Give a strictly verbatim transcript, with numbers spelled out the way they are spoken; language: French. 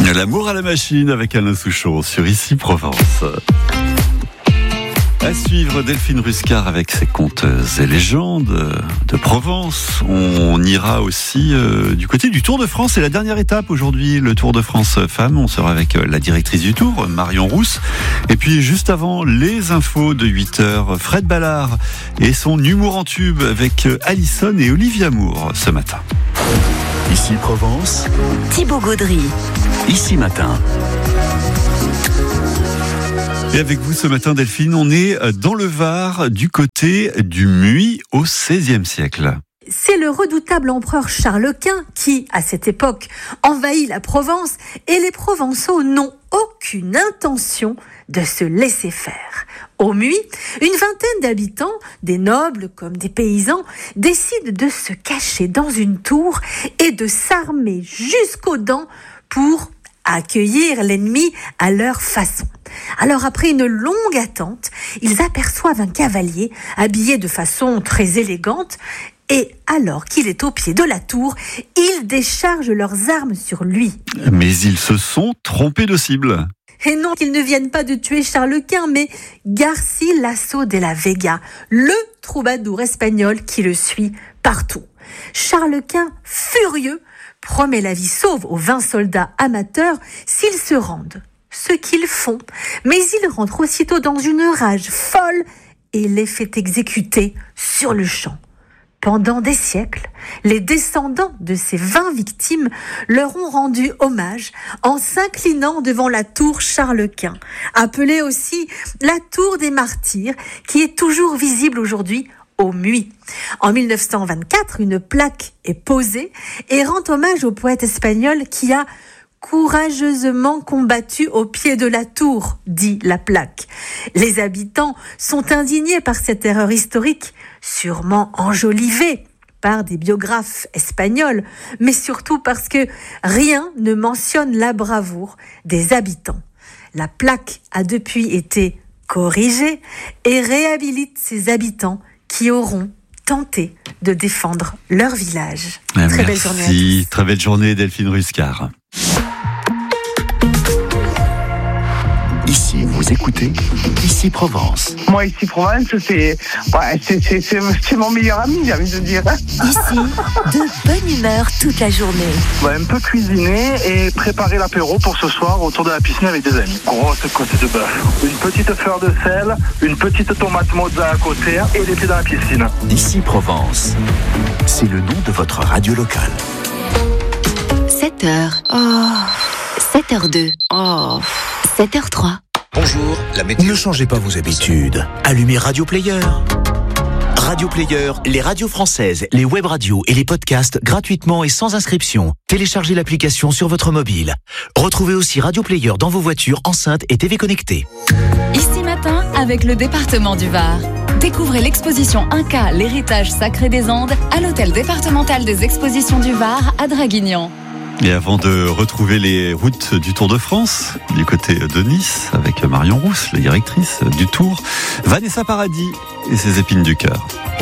L'amour à la machine avec Alain Souchon sur Ici Provence. À suivre Delphine Ruscar avec ses contes et légendes de Provence. On ira aussi euh, du côté du Tour de France. C'est la dernière étape aujourd'hui, le Tour de France Femmes. On sera avec la directrice du Tour, Marion Rousse. Et puis juste avant, les infos de huit heures, Fred Ballard et son humour en tube avec Alison et Olivia Moore ce matin. Ici Provence, Thibaut Gaudry. Ici Matin. Et avec vous ce matin, Delphine, on est dans le Var, du côté du Muy au seizième siècle. C'est le redoutable empereur Charles Quint qui, à cette époque, envahit la Provence et les Provençaux n'ont aucune intention de se laisser faire. Au Muy, une vingtaine d'habitants, des nobles comme des paysans, décident de se cacher dans une tour et de s'armer jusqu'aux dents pour accueillir l'ennemi à leur façon. Alors après une longue attente, ils aperçoivent un cavalier habillé de façon très élégante et alors qu'il est au pied de la tour, ils déchargent leurs armes sur lui. Mais ils se sont trompés de cible. Et non, qu'ils ne viennent pas de tuer Charles Quint, mais Garcilaso de la Vega, le troubadour espagnol qui le suit partout. Charles Quint, furieux, promet la vie sauve aux vingt soldats amateurs s'ils se rendent. Ce qu'ils font, mais ils rentrent aussitôt dans une rage folle et les fait exécuter sur le champ. Pendant des siècles, les descendants de ces vingt victimes leur ont rendu hommage en s'inclinant devant la tour Charles Quint, appelée aussi la tour des martyrs, qui est toujours visible aujourd'hui au Muy. En mille neuf cent vingt-quatre, une plaque est posée et rend hommage au poète espagnol qui a courageusement combattu au pied de la tour, dit la plaque. Les habitants sont indignés par cette erreur historique, sûrement enjolivée par des biographes espagnols, mais surtout parce que rien ne mentionne la bravoure des habitants. La plaque a depuis été corrigée et réhabilite ces habitants qui auront tenté de défendre leur village. Ah, très merci. Belle journée à tous. Très belle journée, Delphine Ruscar. Ici, vous écoutez Ici Provence. Moi, Ici Provence, c'est, ouais, c'est, c'est, c'est, c'est mon meilleur ami, j'ai envie de dire. Ici, de bonne humeur toute la journée. Ouais, un peu cuisiner et préparer l'apéro pour ce soir autour de la piscine avec des amis. Grosse côte de bœuf, une petite fleur de sel, une petite tomate mozza à côté et les pieds dans la piscine. Ici Provence, c'est le nom de votre radio locale. sept heures. Oh. sept heures deux. Oh. sept heures trois. Bonjour, la météo. Ne changez pas vos habitudes. Allumez Radio Player. Radio Player, les radios françaises, les web radios et les podcasts gratuitement et sans inscription. Téléchargez l'application sur votre mobile. Retrouvez aussi Radio Player dans vos voitures, enceintes et T V connectées. Ici Matin avec le département du Var. Découvrez l'exposition Inca, l'héritage sacré des Andes à l'hôtel départemental des expositions du Var à Draguignan. Et avant de retrouver les routes du Tour de France, du côté de Nice, avec Marion Rousse, la directrice du Tour, Vanessa Paradis et ses épines du cœur.